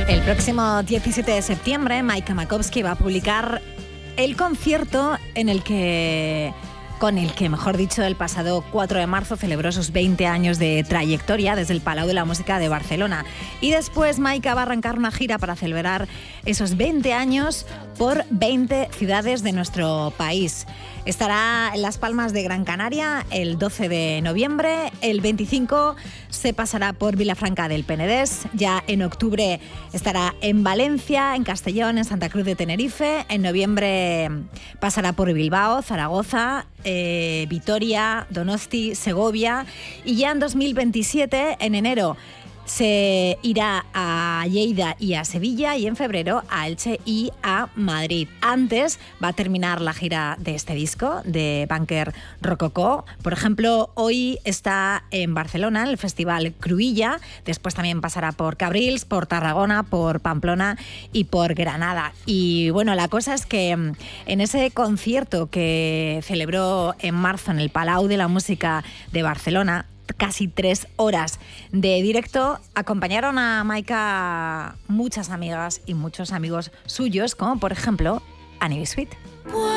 El próximo 17 de septiembre, Maika Makowski va a publicar el concierto con el que, mejor dicho, el pasado 4 de marzo celebró sus 20 años de trayectoria desde el Palau de la Música de Barcelona. Y después Maika va a arrancar una gira para celebrar esos 20 años por 20 ciudades de nuestro país. Estará en Las Palmas de Gran Canaria el 12 de noviembre, el 25 se pasará por Vilafranca del Penedés, ya en octubre estará en Valencia, en Castellón, en Santa Cruz de Tenerife, en noviembre pasará por Bilbao, Zaragoza, Vitoria, Donosti, Segovia, y ya en 2027, en enero, se irá a Lleida y a Sevilla, y en febrero a Elche y a Madrid. Antes va a terminar la gira de este disco, de Bunker Rococó. Por ejemplo, hoy está en Barcelona, en el Festival Cruïlla. Después también pasará por Cabrils, por Tarragona, por Pamplona y por Granada. Y bueno, la cosa es que en ese concierto que celebró en marzo en el Palau de la Música de Barcelona, casi 3 horas de directo, acompañaron a Maika muchas amigas y muchos amigos suyos, como por ejemplo Annie Sweet.